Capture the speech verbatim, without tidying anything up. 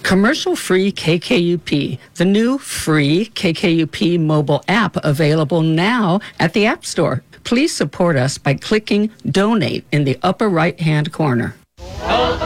Commercial-free K K U P, the new free K K U P mobile app available now at the App Store. Please support us by clicking Donate in the upper right-hand corner.